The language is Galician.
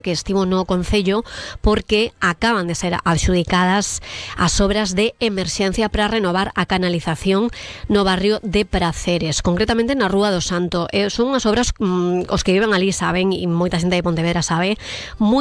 que estivo no Concello porque acaban de ser adxudicadas as obras de emerxencia para renovar a canalización no barrio de Praceres, concretamente na Rúa do Santo. Son as obras, os que viven ali saben, e moita xente de Pontevedra sabe, moi